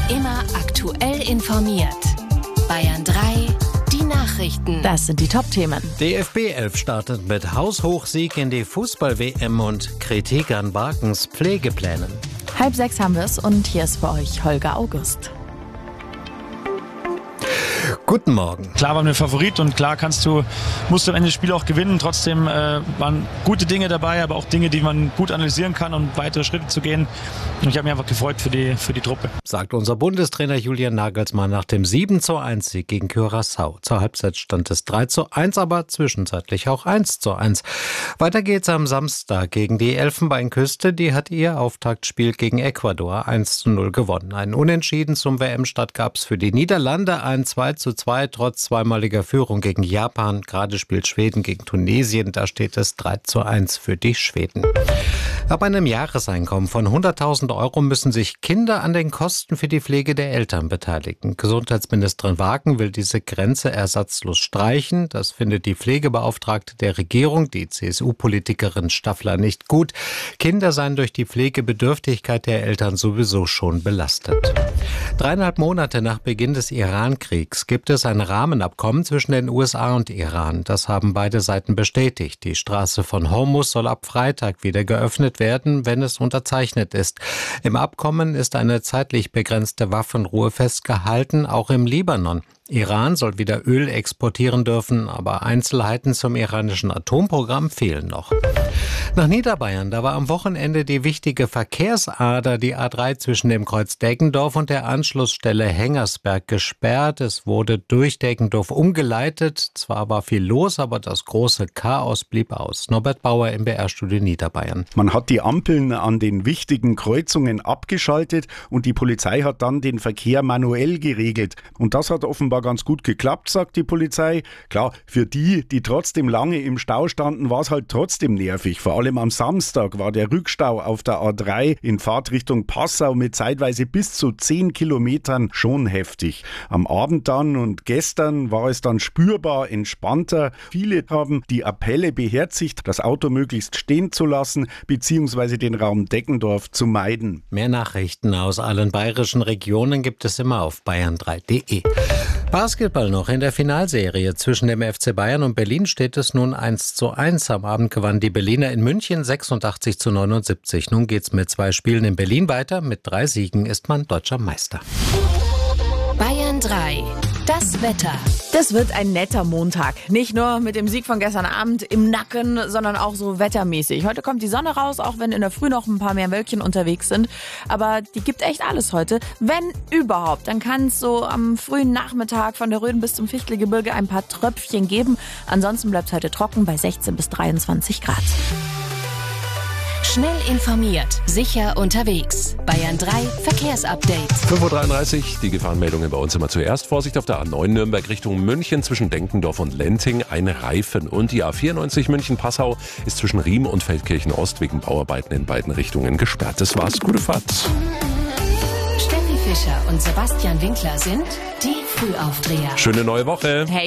Immer aktuell informiert. Bayern 3, die Nachrichten. Das sind die Top-Themen. DFB 11 startet mit Haushochsieg in die Fußball-WM und Kritik an Barkens Pflegeplänen. 5:30 haben wir es und hier ist für euch Holger August. Guten Morgen. Klar waren wir Favorit und klar musst du am Ende das Spiel auch gewinnen. Trotzdem waren gute Dinge dabei, aber auch Dinge, die man gut analysieren kann, um weitere Schritte zu gehen. Und ich habe mich einfach gefreut für die Truppe. Sagt unser Bundestrainer Julian Nagelsmann nach dem 7:1-Sieg gegen Curaçao. Zur Halbzeit stand es 3:1, aber zwischenzeitlich auch 1:1. Weiter geht's am Samstag gegen die Elfenbeinküste. Die hat ihr Auftaktspiel gegen Ecuador 1:0 gewonnen. Ein Unentschieden zum WM-Start gab's für die Niederlande, ein 2:2 trotz zweimaliger Führung gegen Japan. Gerade spielt Schweden gegen Tunesien, da steht es 3:1 für die Schweden. Ab einem Jahreseinkommen von 100.000 € müssen sich Kinder an den Kosten für die Pflege der Eltern beteiligen. Gesundheitsministerin Wagen will diese Grenze ersatzlos streichen. Das findet die Pflegebeauftragte der Regierung, die CSU-Politikerin Staffler, nicht gut. Kinder seien durch die Pflegebedürftigkeit der Eltern sowieso schon belastet. 3,5 Monate nach Beginn des Iran-Kriegs gibt es ein Rahmenabkommen zwischen den USA und Iran. Das haben beide Seiten bestätigt. Die Straße von Hormuz soll ab Freitag wieder geöffnet werden, wenn es unterzeichnet ist. Im Abkommen ist eine zeitlich begrenzte Waffenruhe festgehalten, auch im Libanon. Iran soll wieder Öl exportieren dürfen, aber Einzelheiten zum iranischen Atomprogramm fehlen noch. Nach Niederbayern, da war am Wochenende die wichtige Verkehrsader, die A3 zwischen dem Kreuz Deggendorf und der Anschlussstelle Hengersberg gesperrt. Es wurde durch Deggendorf umgeleitet. Zwar war viel los, aber das große Chaos blieb aus. Norbert Bauer im BR-Studio Niederbayern. Man hat die Ampeln an den wichtigen Kreuzungen abgeschaltet und die Polizei hat dann den Verkehr manuell geregelt. Und das hat offenbar ganz gut geklappt, sagt die Polizei. Klar, für die trotzdem lange im Stau standen, war es halt trotzdem nervig. Vor allem am Samstag war der Rückstau auf der A3 in Fahrtrichtung Passau mit zeitweise bis zu 10 Kilometern schon heftig. Am Abend dann und gestern war es dann spürbar entspannter. Viele haben die Appelle beherzigt, das Auto möglichst stehen zu lassen bzw. den Raum Deggendorf zu meiden. Mehr Nachrichten aus allen bayerischen Regionen gibt es immer auf bayern3.de. Basketball noch in der Finalserie. Zwischen dem FC Bayern und Berlin steht es nun 1:1. Am Abend gewannen die Berliner in München 86:79. Nun geht's mit 2 Spielen in Berlin weiter. Mit 3 Siegen ist man deutscher Meister. Bayern 3, das Wetter. Das wird ein netter Montag. Nicht nur mit dem Sieg von gestern Abend im Nacken, sondern auch so wettermäßig. Heute kommt die Sonne raus, auch wenn in der Früh noch ein paar mehr Wölkchen unterwegs sind. Aber die gibt echt alles heute. Wenn überhaupt, dann kann es so am frühen Nachmittag von der Rhön bis zum Fichtelgebirge ein paar Tröpfchen geben. Ansonsten bleibt es heute trocken bei 16 bis 23 Grad. Schnell informiert, sicher unterwegs. Bayern 3 Verkehrsupdate. 5:33 Uhr, die Gefahrenmeldungen bei uns immer zuerst. Vorsicht auf der A9 Nürnberg Richtung München zwischen Denkendorf und Lenting, ein Reifen. Und die A94 München-Passau ist zwischen Riem und Feldkirchen-Ost wegen Bauarbeiten in beiden Richtungen gesperrt. Das war's, gute Fahrt. Steffi Fischer und Sebastian Winkler sind die Frühaufdreher. Schöne neue Woche. Hey.